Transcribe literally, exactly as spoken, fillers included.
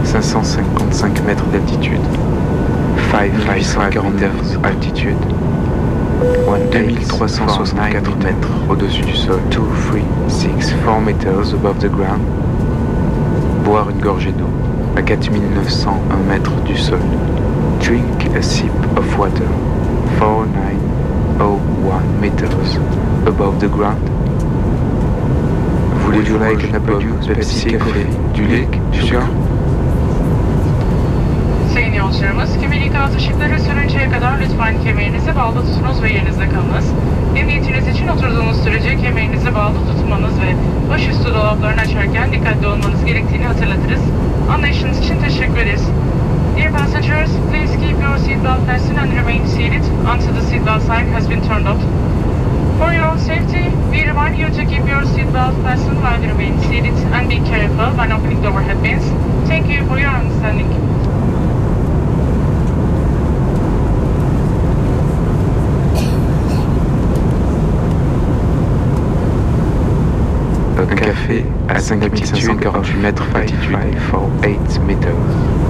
cinq cent cinquante-cinq mètres d'altitude. cinq mille cent quarante mètres d'altitude. deux mille trois cent soixante-quatre mètres au-dessus du sol. deux, trois, six, quatre meters above the ground. Boire une gorgée d'eau à quatre mille neuf cent un mètres du sol. Drink a sip of water four thousand nine hundred one meters above the ground. Would you like an apple juice, Pepsi, café, du lait, du sucre? Sayın yolcularımız, kemer ikaz ışıkları sönünceye kadar lütfen kemerinizi bağlı tutunuz ve yerinizde kalınız. Emniyetiniz için oturduğunuz sürece kemerinizi bağlı tutmanız ve başüstü dolaplarını açarken dikkatli olmanız gerektiğini hatırlatırız. Anlayışınız için teşekkür ederiz. Dear passengers, please keep your seatbelt fastened and remain seated until the seatbelt sign has been turned off. For your own safety, we remind you to keep your seatbelt fastened while you remain seated and be careful when opening the overhead bins. Thank you for your understanding. Un café à cinq mille cinq cent quarante-huit mètres d'altitude for eight meters.